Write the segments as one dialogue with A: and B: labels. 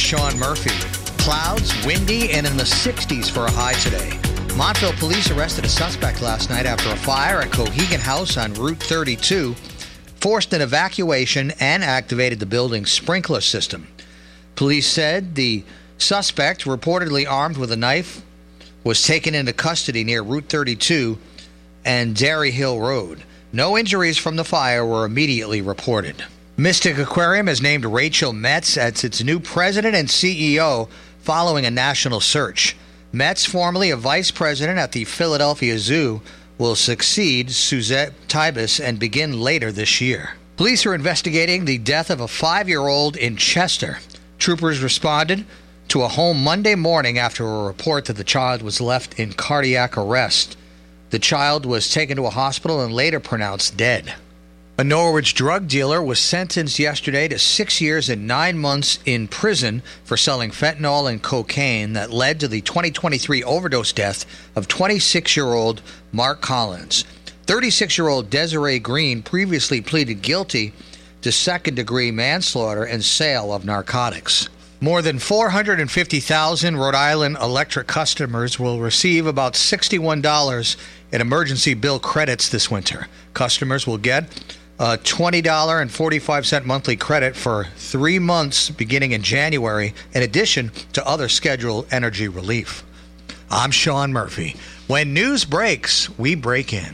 A: Sean Murphy. Clouds, windy, and in the 60s for a high today. Montville police arrested a suspect last night after a fire at Cohegan House on Route 32 forced an evacuation and activated the building's sprinkler system. Police said the suspect, reportedly armed with a knife, was taken into custody near Route 32 and Dairy Hill Road. No injuries from the fire were immediately reported. Mystic Aquarium has named Rachel Metz as its new president and CEO following a national search. Metz, formerly a vice president at the Philadelphia Zoo, will succeed Suzette Tibus and begin later this year. Police are investigating the death of a 5-year-old in Chester. Troopers responded to a home Monday morning after a report that the child was left in cardiac arrest. The child was taken to a hospital and later pronounced dead. A Norwich drug dealer was sentenced yesterday to 6 years and 9 months in prison for selling fentanyl and cocaine that led to the 2023 overdose death of 26-year-old Mark Collins. 36-year-old Desiree Green previously pleaded guilty to second-degree manslaughter and sale of narcotics. More than 450,000 Rhode Island Electric customers will receive about $61 in emergency bill credits this winter. Customers will get a $20.45 monthly credit for 3 months beginning in January, in addition to other scheduled energy relief. I'm Sean Murphy. When news breaks, we break in.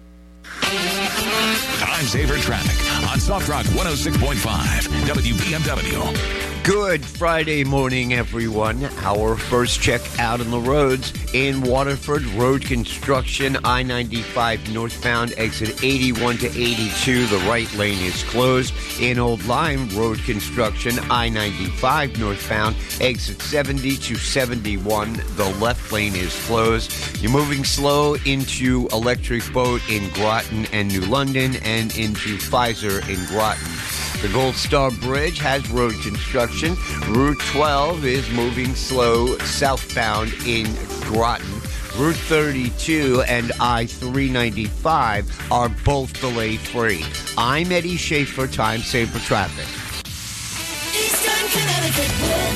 B: Time saver traffic on Soft Rock 106.5 WBMW.
C: Good Friday morning, everyone. Our first check out on the roads in Waterford. Road construction, I-95 northbound, exit 81 to 82. The right lane is closed. In Old Lyme, road construction, I-95 northbound, exit 70 to 71. The left lane is closed. You're moving slow into Electric Boat in Groton and New London and into Pfizer in Groton. The Gold Star Bridge has road construction. Route 12 is moving slow southbound in Groton. Route 32 and I-395 are both delay-free. I'm Eddie Schaefer, Time Saver Traffic.
D: Eastern Connecticut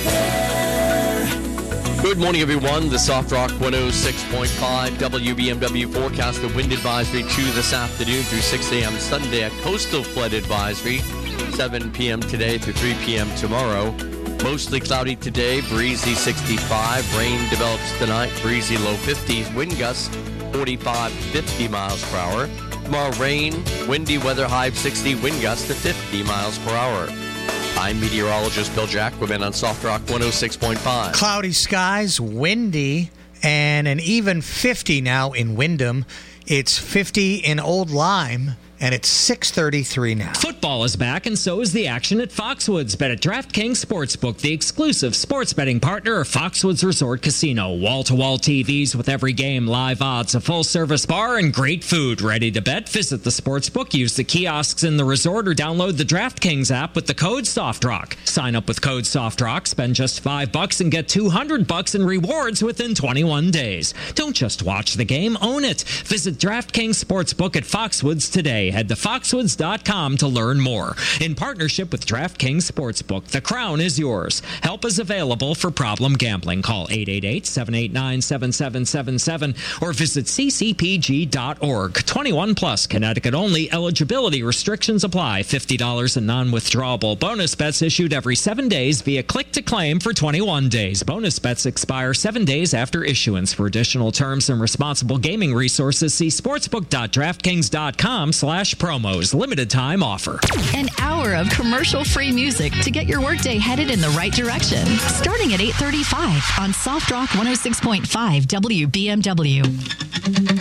D: weather.
E: Good morning, everyone. The Soft Rock 106.5 WBMW forecast a wind advisory to this afternoon through 6 a.m. Sunday, a coastal flood advisory 7 p.m. today through 3 p.m. tomorrow. Mostly cloudy today, breezy 65. Rain develops tonight, breezy low 50s. Wind gusts 45 to 50 miles per hour. Tomorrow, rain, windy weather, high of 60, wind gusts to 50 miles per hour. I'm meteorologist Bill Jacquemin on Soft Rock 106.5.
A: Cloudy skies, windy, and an even 50 now in Windham. It's 50 in Old Lyme. And it's 6:33 now.
F: Football is back, and so is the action at Foxwoods. Bet at DraftKings Sportsbook, the exclusive sports betting partner of Foxwoods Resort Casino. Wall-to-wall TVs with every game, live odds, a full-service bar, and great food. Ready to bet? Visit the sportsbook, use the kiosks in the resort, or download the DraftKings app with the code SOFTROCK. Sign up with code SOFTROCK, spend just $5 and get $200 in rewards within 21 days. Don't just watch the game, own it. Visit DraftKings Sportsbook at Foxwoods today. Head to foxwoods.com to learn more. In partnership with DraftKings Sportsbook, the crown is yours. Help is available for problem gambling. Call 888-789-7777 or visit ccpg.org. 21 plus, Connecticut only. Eligibility restrictions apply. $50 in non-withdrawable bonus bets issued every 7 days via click to claim for 21 days. Bonus bets expire 7 days after issuance. For additional terms and responsible gaming resources, see sportsbook.draftkings.com/promos. Limited time offer.
G: An hour of commercial-free music to get your workday headed in the right direction. Starting at 8:35 on Soft Rock 106.5 WBMW.